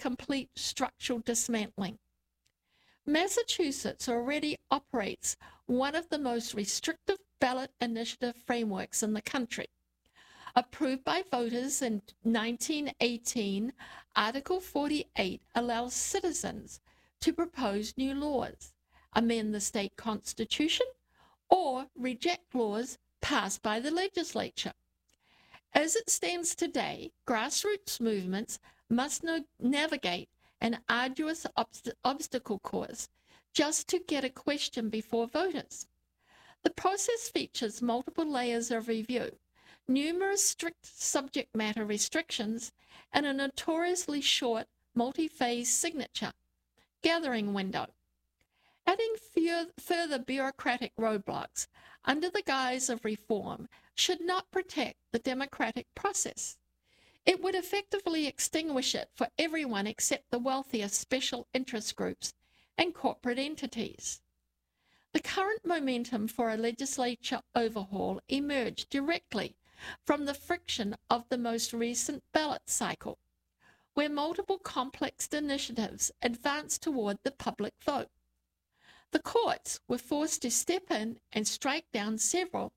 complete structural dismantling. Massachusetts already operates one of the most restrictive ballot initiative frameworks in the country. Approved by voters in 1918, Article 48 allows citizens to propose new laws, amend the state constitution, or reject laws passed by the legislature. As it stands today, grassroots movements must navigate an arduous obstacle course just to get a question before voters. The process features multiple layers of review, numerous strict subject matter restrictions, and a notoriously short multi-phase signature gathering window. Adding further bureaucratic roadblocks under the guise of reform should not protect the democratic process. It would effectively extinguish it for everyone except the wealthiest special interest groups and corporate entities. The current momentum for a legislature overhaul emerged directly from the friction of the most recent ballot cycle, where multiple complex initiatives advanced toward the public vote. The courts were forced to step in and strike down several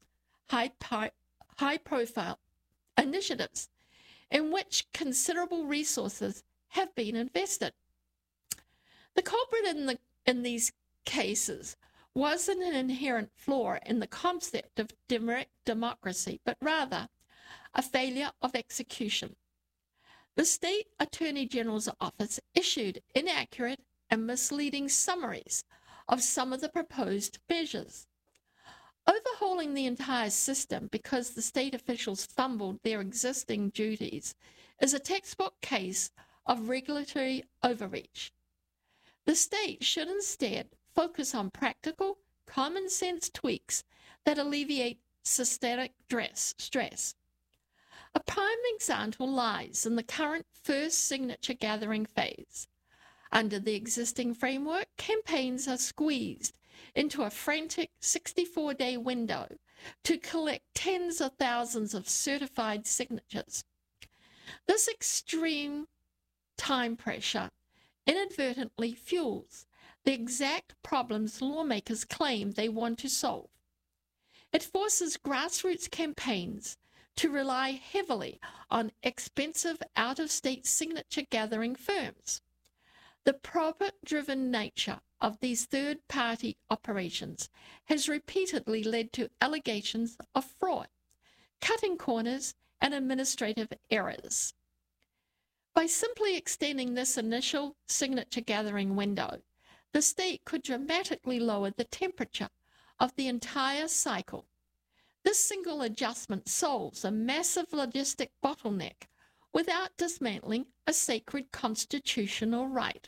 high-profile initiatives in which considerable resources have been invested. The culprit in these cases wasn't an inherent flaw in the concept of direct democracy, but rather a failure of execution. The State Attorney General's office issued inaccurate and misleading summaries of some of the proposed measures. Overhauling the entire system because the state officials fumbled their existing duties is a textbook case of regulatory overreach. The state should instead focus on practical, common sense tweaks that alleviate systemic stress. A prime example lies in the current first signature gathering phase. Under the existing framework, campaigns are squeezed into a frantic 64-day window to collect tens of thousands of certified signatures. This extreme time pressure inadvertently fuels the exact problems lawmakers claim they want to solve. It forces grassroots campaigns to rely heavily on expensive out-of-state signature gathering firms. The profit-driven nature of these third-party operations has repeatedly led to allegations of fraud, cutting corners, and administrative errors. By simply extending this initial signature gathering window, the state could dramatically lower the temperature of the entire cycle. This single adjustment solves a massive logistic bottleneck without dismantling a sacred constitutional right.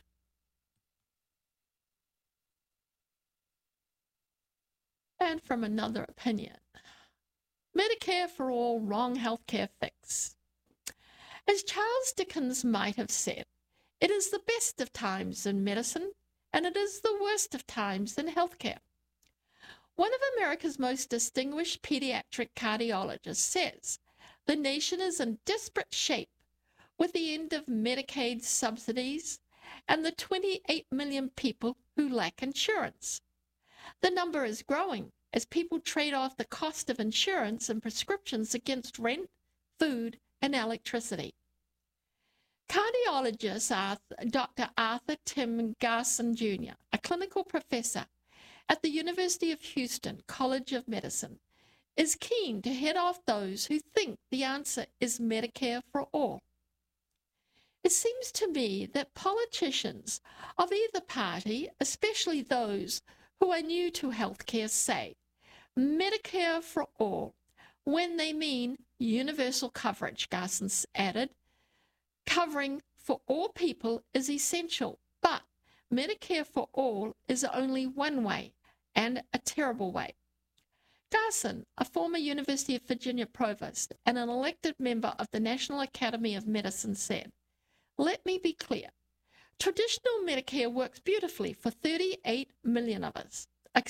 And from another opinion, Medicare for all, wrong healthcare fix. As Charles Dickens might have said, it is the best of times in medicine, and it is the worst of times in healthcare. One of America's most distinguished pediatric cardiologists says the nation is in desperate shape with the end of Medicaid subsidies and the 28 million people who lack insurance. The number is growing as people trade off the cost of insurance and prescriptions against rent, food, and electricity. Cardiologist Dr. Arthur Tim Garson Jr., a clinical professor at the University of Houston College of Medicine, is keen to head off those who think the answer is Medicare for all. It seems to me that politicians of either party, especially those who are new to healthcare, say Medicare for all when they mean universal coverage, Garson added. Covering for all people is essential, but Medicare for all is only one way, and a terrible way. Garson, a former University of Virginia provost and an elected member of the National Academy of Medicine, said, "Let me be clear. Traditional Medicare works beautifully for 34 million of us.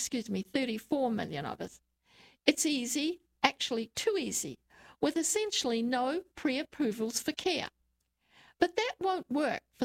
It's easy, actually too easy, with essentially no pre-approvals for care. But that won't work for